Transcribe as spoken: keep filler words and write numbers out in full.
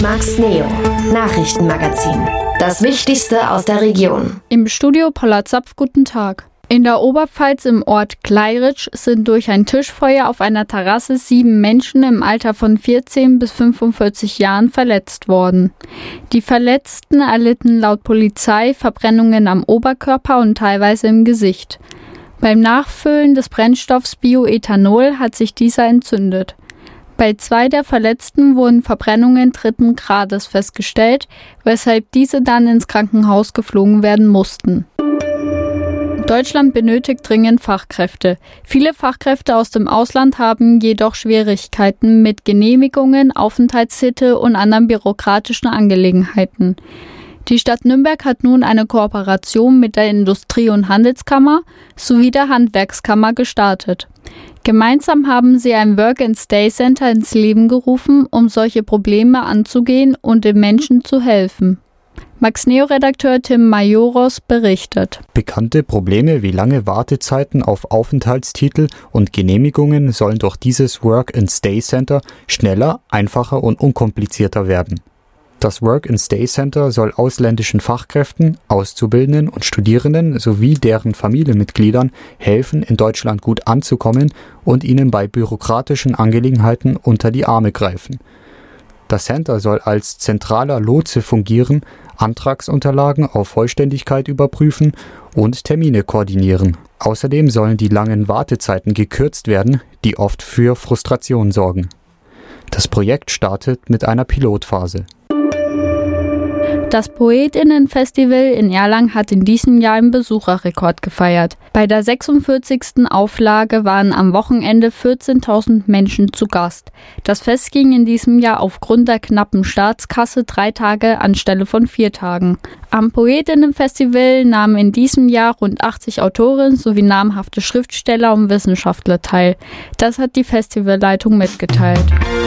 Max Neo, Nachrichtenmagazin. Das Wichtigste aus der Region. Im Studio Paula Zapf, guten Tag. In der Oberpfalz im Ort Gleiritsch sind durch ein Tischfeuer auf einer Terrasse sieben Menschen im Alter von vierzehn bis fünfundvierzig Jahren verletzt worden. Die Verletzten erlitten laut Polizei Verbrennungen am Oberkörper und teilweise im Gesicht. Beim Nachfüllen des Brennstoffs Bioethanol hat sich dieser entzündet. Bei zwei der Verletzten wurden Verbrennungen dritten Grades festgestellt, weshalb diese dann ins Krankenhaus geflogen werden mussten. Deutschland benötigt dringend Fachkräfte. Viele Fachkräfte aus dem Ausland haben jedoch Schwierigkeiten mit Genehmigungen, Aufenthaltstitel und anderen bürokratischen Angelegenheiten. Die Stadt Nürnberg hat nun eine Kooperation mit der Industrie- und Handelskammer sowie der Handwerkskammer gestartet. Gemeinsam haben sie ein Work-and-Stay-Center ins Leben gerufen, um solche Probleme anzugehen und den Menschen zu helfen. Max Neo-Redakteur Tim Majoros berichtet. Bekannte Probleme wie lange Wartezeiten auf Aufenthaltstitel und Genehmigungen sollen durch dieses Work-and-Stay-Center schneller, einfacher und unkomplizierter werden. Das Work-and-Stay-Center soll ausländischen Fachkräften, Auszubildenden und Studierenden sowie deren Familienmitgliedern helfen, in Deutschland gut anzukommen und ihnen bei bürokratischen Angelegenheiten unter die Arme greifen. Das Center soll als zentraler Lotse fungieren, Antragsunterlagen auf Vollständigkeit überprüfen und Termine koordinieren. Außerdem sollen die langen Wartezeiten gekürzt werden, die oft für Frustration sorgen. Das Projekt startet mit einer Pilotphase. Das Poetinnenfestival in Erlangen hat in diesem Jahr einen Besucherrekord gefeiert. Bei der sechsundvierzigsten Auflage waren am Wochenende vierzehntausend Menschen zu Gast. Das Fest ging in diesem Jahr aufgrund der knappen Staatskasse drei Tage anstelle von vier Tagen. Am Poetinnenfestival nahmen in diesem Jahr rund achtzig Autorinnen sowie namhafte Schriftsteller und Wissenschaftler teil. Das hat die Festivalleitung mitgeteilt.